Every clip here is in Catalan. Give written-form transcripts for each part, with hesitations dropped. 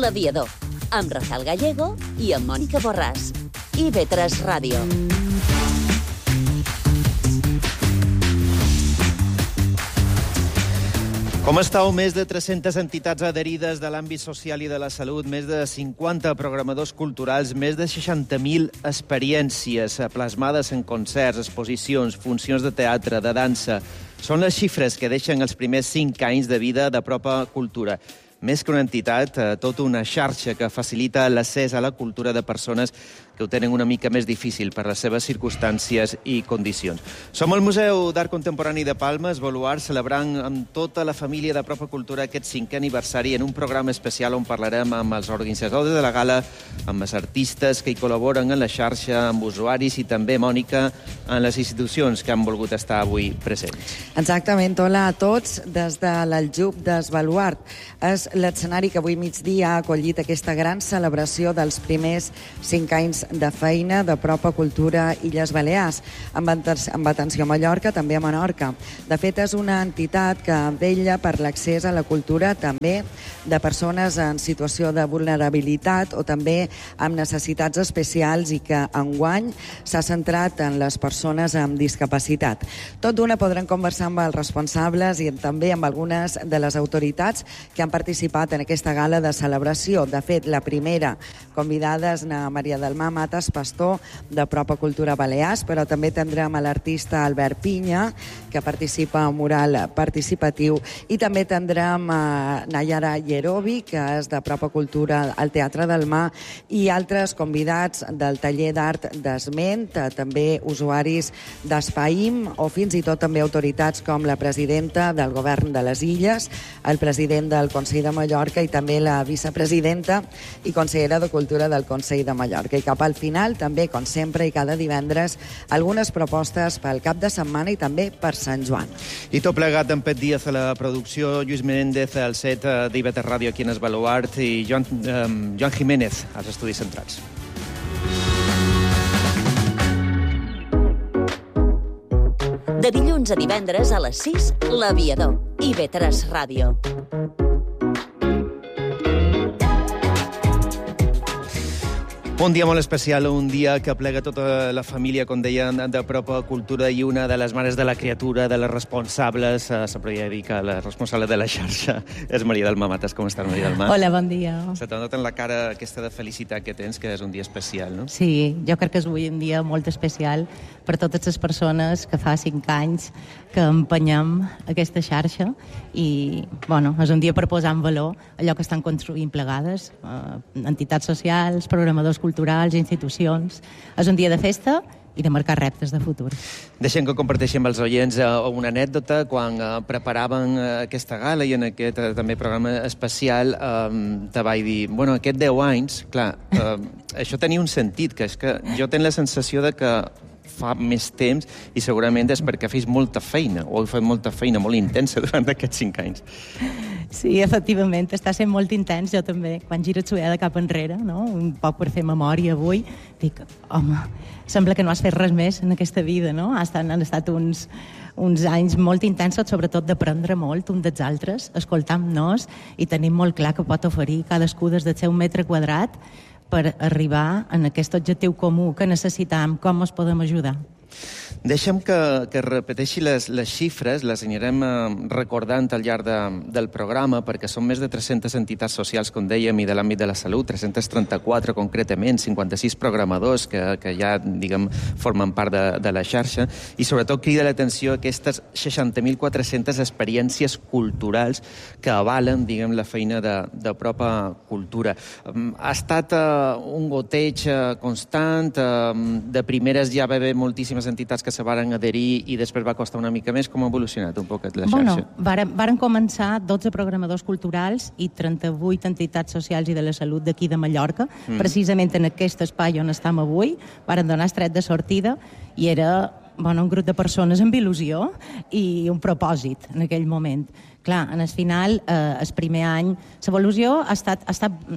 L'Aviador, amb Rafael Gallego i amb Mònica Borràs. IB3 Ràdio. Com estàu? Més de 300 entitats adherides de l'àmbit social i de la salut, més de 50 programadors culturals, més de 60.000 experiències plasmades en concerts, exposicions, funcions de teatre, de dansa. Són les xifres que deixen els primers 5 anys de vida de Propa Cultura. Més que una entitat, tota una xarxa que facilita l'accés a la cultura de persones que ho tenen una mica més difícil per les seves circumstàncies i condicions. Som al Museu d'Art Contemporani de Palma, Baluard, celebrant amb tota la família de Propa Cultura aquest 5è aniversari en un programa especial on parlarem amb els organitzadors de la gala, amb els artistes que hi col·laboren en la xarxa, amb usuaris i també, Mònica, en les institucions que han volgut estar avui presents. Exactament. Hola a tots des de l'Aljub d'Esbaluard. És l'escenari que avui migdia ha acollit aquesta gran celebració dels primers 5 anys de feina de Propa Cultura Illes Balears, amb atenció a Mallorca, també a Menorca. De fet, és una entitat que vetlla per l'accés a la cultura també de persones en situació de vulnerabilitat o també amb necessitats especials i que enguany s'ha centrat en les persones amb discapacitat. Tot d'una podrem conversar amb els responsables i també amb algunes de les autoritats que han participat en aquesta gala de celebració. De fet, la primera convidada és na Maria del Mar Matas Pastor, de Propa Cultura Balears, però també tindrem a l'artista Albert Pinya, que participa en mural participatiu, i també tindrem a Nayara Yerovi, que és de Propa Cultura al Teatre del Mar, i altres convidats del taller d'art d'Esment, també usuaris d'Espaïm, o fins i tot també autoritats com la presidenta del Govern de les Illes, el president del Consell de Mallorca i també la vicepresidenta i consellera de Cultura del Consell de Mallorca. I cap al final, també, com sempre, i cada divendres, algunes propostes pel cap de setmana i també per Sant Joan. I tot plegat amb Pet Díaz a la producció, Lluís Menéndez al set d'IB3 Ràdio aquí en Esbaluard i Joan Jiménez als estudis centrals. De dilluns a divendres a les 6, L'Aviador. IB3 Ràdio. Un dia molt especial, un dia que plega tota la família, com deien, de Propa Cultura, i una de les mares de la criatura, de les responsables, se podria dir que la responsable de la xarxa és Maria del Mar Matas. Com estàs, Maria del Mar? Hola, bon dia. Se t'ha notat en la cara aquesta de felicitat que tens, que és un dia especial, no? Sí, jo crec que és avui un dia molt especial per totes les persones que fa 5 anys que empenyem aquesta xarxa i, bueno, és un dia per posar en valor allò que estan construint plegades, entitats socials, programadors culturals, institucions. És un dia de festa i de marcar reptes de futur. Deixem que comparteixi amb els oients una anècdota. Quan preparaven aquesta gala i en aquest també programa especial te vaig dir, bueno, aquest 10 anys, clar, això tenia un sentit, que és que jo tenc la sensació de que fa més temps i segurament és perquè fes molta feina, o heu fet molta feina molt intensa durant aquests 5 anys. Sí, efectivament, està sent molt intens. Jo també, quan giro de cap enrere, no? Un poc per fer memòria avui, dic, home, sembla que no has fet res més en aquesta vida, no? Han estat uns anys molt intensos, sobretot d'aprendre molt un dels altres, escoltant-nos i tenim molt clar que pot oferir cadascú des del seu metre quadrat per arribar a aquest objectiu comú que necessitam, com ens podem ajudar. Deixa'm que repeteixi les xifres, les anirem recordant al llarg del programa, perquè són més de 300 entitats socials, com dèiem, i de l'àmbit de la salut, 334 concretament, 56 programadors que ja, diguem, formen part de la xarxa, i sobretot crida l'atenció aquestes 60.400 experiències culturals que avalen, diguem, la feina de Propa Cultura. Ha estat un goteig constant, de primeres ja va haver moltíssimes entitats que se varen adherir i després va costar una mica més. Com ha evolucionat un poquet la xarxa? Bueno, varen començar 12 programadors culturals i 38 entitats socials i de la salut d'aquí de Mallorca. Precisament en aquest espai on estem avui varen donar el tret de sortida i era un grup de persones amb il·lusió i un propòsit en aquell moment. Clar, en el final, el primer any, l'evolució ha estat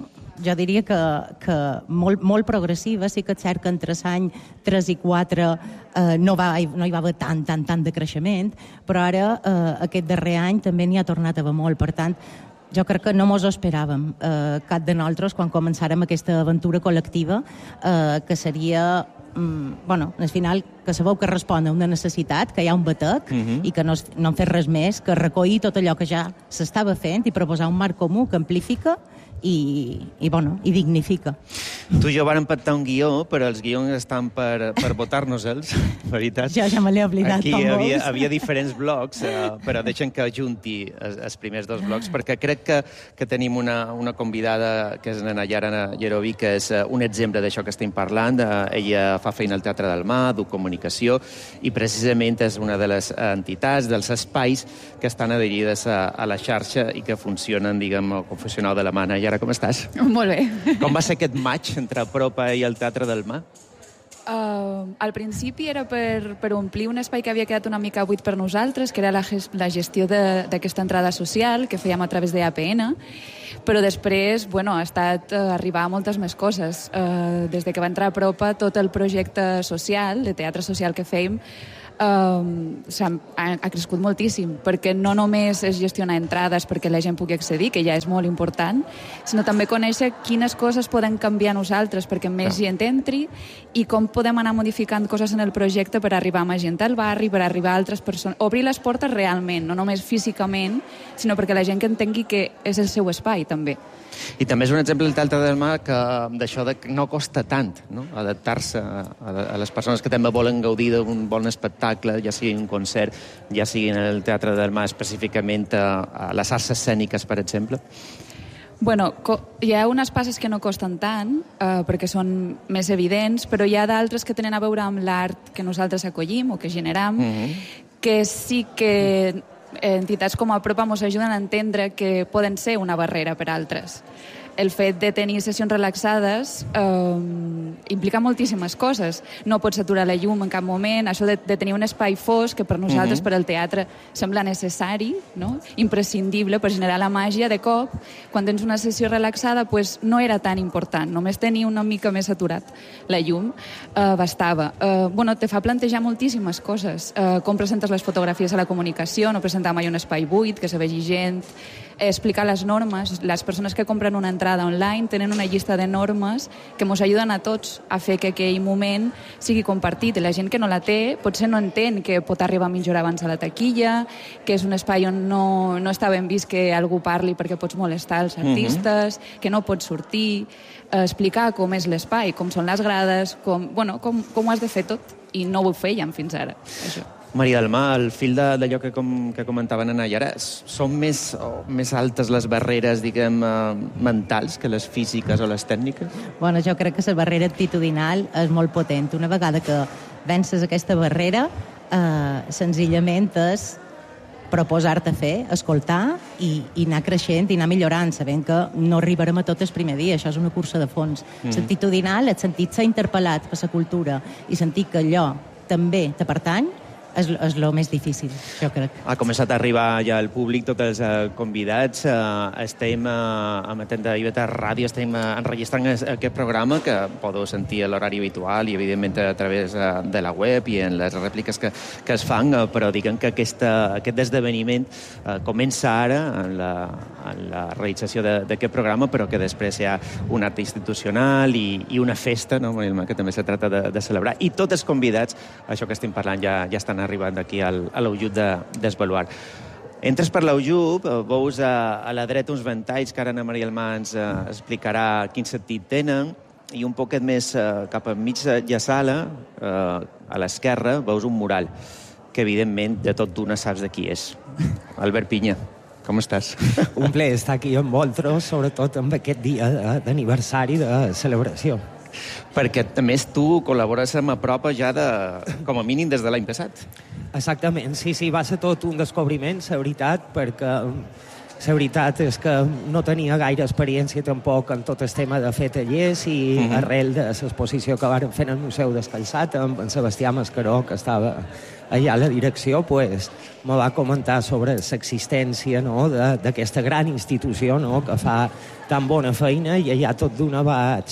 jo diria que molt progressiva. Sí que és cert que entre l'any 3 i 4 no hi va haver tant de creixement, però ara aquest darrer any també n'hi ha tornat a haver molt. Per tant, Jo crec que no mos ho esperàvem, cap de nosaltres, quan començàrem aquesta aventura col·lectiva, que seria, al final, que sabeu que respon a una necessitat, que hi ha un batec, i que no hem fet res més que recollir tot allò que ja s'estava fent i proposar un marc comú que amplifica i dignifica. Tu i jo vam pactar un guió, però els guions estan per votar-nos-els, veritat. Jo ja me l'he oblidat, Aquí com vols. havia diferents blocs, però deixen que junti els primers dos blocs, perquè crec que tenim una convidada, que és la Nayara Yerovi, que és un exemple d'això que estem parlant. Ella fa feina al Teatre del Mar, du comunicació, i precisament és una de les entitats, dels espais que estan adherides a la xarxa i que funcionen, diguem, al confessional de la mà. Nayara, com estàs? Molt bé. Com va ser aquest match entre Apropa i el Teatre del Mar? Al principi era per omplir un espai que havia quedat una mica buit per nosaltres, que era la gestió d'aquesta entrada social que fèiem a través d'APN, però després ha estat arribar a moltes més coses. Des que va entrar a Apropa, tot el projecte social, de teatre social que fèiem, ha crescut moltíssim, perquè no només és gestionar entrades perquè la gent pugui accedir, que ja és molt important, sinó també conèixer quines coses podem canviar nosaltres perquè més gent entri i com podem anar modificant coses en el projecte per arribar a més gent al barri, per arribar a altres persones, obrir les portes realment, no només físicament, sinó perquè la gent que entengui que és el seu espai també. I també és un exemple del Teatre del Mar d'això que no costa tant, no? Adaptar-se a les persones que també volen gaudir d'un bon espectacle, ja sigui un concert, ja sigui en el Teatre del Mar específicament a les arts escèniques, per exemple. Hi ha unes passes que no costen tant, perquè són més evidents, però hi ha d'altres que tenen a veure amb l'art que nosaltres acollim o que generam, que sí que entitats com Apropa ens ajuden a entendre que poden ser una barrera per a altres. El fet de tenir sessions relaxades implica moltíssimes coses. No pots aturar la llum en cap moment, això de tenir un espai fosc que per nosaltres, per al teatre, sembla necessari, no? Imprescindible per generar la màgia. De cop, quan tens una sessió relaxada, no era tan important, només tenir una mica més aturat la llum bastava. Te fa plantejar moltíssimes coses. Com presentes les fotografies a la comunicació, no presentar mai un espai buit, que se vegi gent, explicar les normes. Les persones que compren una entrada online tenen una llista de normes que ens ajuden a tots a fer que aquell moment sigui compartit. I la gent que no la té potser no entén que pot arribar mitja hora abans a la taquilla, que és un espai on no està ben vist que algú parli perquè pots molestar els artistes, que no pots sortir, explicar com és l'espai, com són les grades, com ho has de fer tot. I no ho fèiem fins ara, això. Maria del Mar, al fil d'allò que comentava la Nayara, són més altes les barreres, diguem, mentals que les físiques o les tècniques? Jo crec que la barrera actitudinal és molt potent. Una vegada que vences aquesta barrera, senzillament és proposar-te fer, escoltar i anar creixent i anar millorant, sabent que no arribarem a tot el primer dia. Això és una cursa de fons. L'actitudinal, el sentir-se interpel·lat per la cultura i sentir que allò també te pertany, és el més difícil, jo crec. Ha començat a arribar ja al públic, tots els convidats. Estem emetent de IB3 Ràdio, estem enregistrant aquest programa que podeu sentir a l'horari habitual i, evidentment, a través de la web i en les rèpliques que es fan, però diguem que aquest esdeveniment comença ara en la realització d'aquest programa, però que després hi ha un acte institucional i una festa, no, que també se tracta de celebrar. I tots els convidats, això que estem parlant, ja estan arribant aquí a l'Aljub d'Esbaluart. Entres per l'Aljub, veus a la dreta uns ventalls que ara Ana Maria del Mar ens explicarà quin sentit tenen, i un poquet més cap enmig de la sala, a l'esquerra, veus un mural, que evidentment de tot d'una saps de qui és. Albert Pinya, com estàs? Un plaer estar aquí amb vosaltres, sobretot amb aquest dia d'aniversari de celebració. Perquè, a més, tu col·labores amb Apropa ja com a mínim des de l'any passat. Exactament, sí, va ser tot un descobriment, la veritat, perquè la veritat és que no tenia gaire experiència tampoc en tot el tema de fer tallers i arrel de l'exposició que vàrem fer al Museu d'Escalçat amb en Sebastià Mascaró, que estava allà a la direcció, me va comentar sobre l'existència d'aquesta gran institució que fa tan bona feina, i allà tot d'una vaig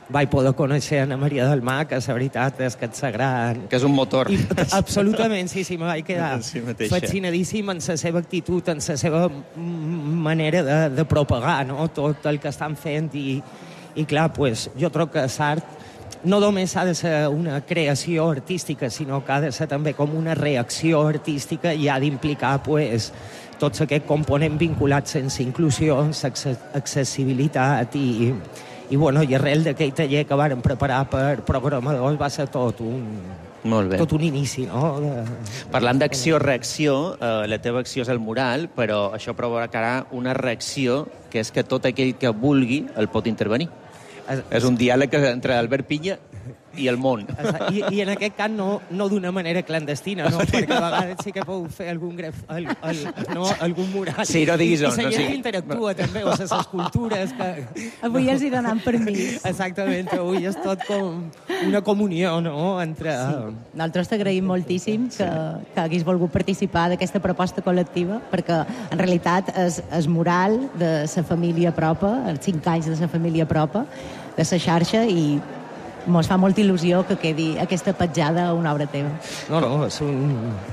vaig poder conèixer Anna Maria del Mar, que la veritat és que és gran... Que és un motor. Absolutament, sí, me vaig quedar fascinadíssim en la seva actitud, en la seva manera de propagar, no?, tot el que estan fent i clar, pues, jo trobo que l'art no només ha de ser una creació artística, sinó que ha de ser també com una reacció artística i ha d'implicar, pues, tots aquests components vinculats sense inclusió, accessibilitat i arrel d'aquell taller que varen preparar per programadors va ser tot un inici, no? Parlant d'acció-reacció, la teva acció és el mural, però això provocarà una reacció, que és que tot aquell que vulgui el pot intervenir. És un diàleg entre Albert Pinya i el món. I en aquest cas no d'una manera clandestina, no? Perquè a vegades sí que podeu fer algun mural. Sí, no diguis on. I la gent interactua també, o les escultures que... Avui els hi donem permís. Exactament, avui és tot com una comunió, no?, entre... Sí. Nosaltres t'agraïm moltíssim que haguis volgut participar d'aquesta proposta col·lectiva, perquè en realitat és mural de la família propa, els 5 anys de la família propa, de la xarxa, i mos fa molta il·lusió que quedi aquesta petjada a una obra teva. No, és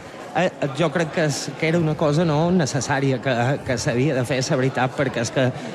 jo crec que era una cosa necessària que s'havia de fer, la veritat, perquè és que